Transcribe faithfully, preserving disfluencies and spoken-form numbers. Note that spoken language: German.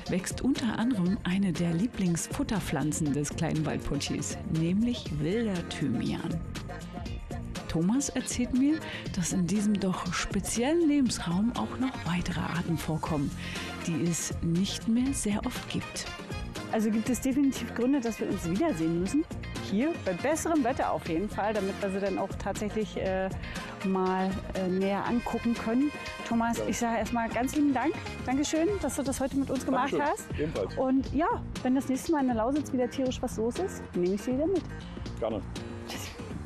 wächst unter anderem eine der Lieblingsfutterpflanzen des kleinen Waldputschis, nämlich wilder Thymian. Thomas erzählt mir, dass in diesem doch speziellen Lebensraum auch noch weitere Arten vorkommen, die es nicht mehr sehr oft gibt. Also gibt es definitiv Gründe, dass wir uns wiedersehen müssen. Hier, bei besserem Wetter auf jeden Fall, damit wir sie dann auch tatsächlich äh, mal äh, näher angucken können. Thomas, ja. Ich sage erstmal ganz lieben Dank. Dankeschön, dass du das heute mit uns gemacht Dankeschön. hast. Ebenfalls. Und ja, wenn das nächste Mal in der Lausitz wieder tierisch was los ist, nehme ich sie wieder mit. Gerne.